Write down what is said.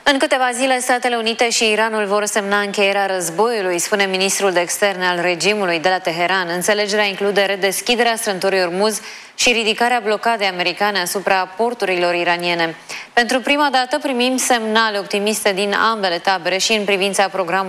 În câteva zile, Statele Unite și Iranul vor semna încheierea războiului, spune ministrul de externe al regimului de la Teheran. Înțelegerea include redeschiderea strâmtorii Ormuz și ridicarea blocadei americane asupra porturilor iraniene. Pentru prima dată primim semnale optimiste din ambele tabere și în privința programului